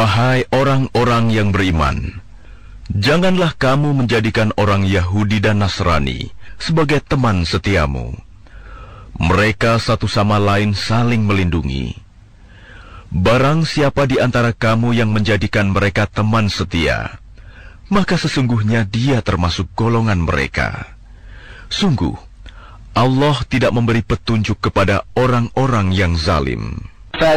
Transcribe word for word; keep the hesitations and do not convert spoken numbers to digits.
Wahai orang-orang yang beriman, janganlah kamu menjadikan orang Yahudi dan Nasrani sebagai teman setiamu. Mereka satu sama lain saling melindungi. Barang siapa di antara kamu yang menjadikan mereka teman setia, maka sesungguhnya dia termasuk golongan mereka. Sungguh, Allah tidak memberi petunjuk kepada orang-orang yang zalim.